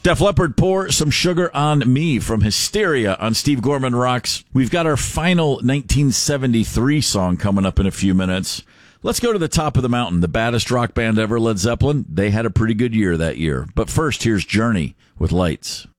Def Leppard, Pour Some Sugar on Me from Hysteria on Steve Gorman Rocks. We've got our final 1973 song coming up in a few minutes. Let's go to the top of the mountain. The baddest rock band ever, Led Zeppelin. They had a pretty good year that year. But first, here's Journey with Lights.